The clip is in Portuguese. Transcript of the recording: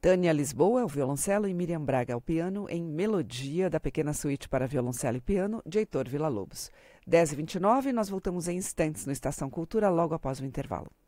Tânia Lisboa ao violoncelo e Miriam Braga ao piano em Melodia, da Pequena Suíte para violoncelo e piano, de Heitor Villa-Lobos. 10h29, nós voltamos em instantes no Estação Cultura, logo após o intervalo.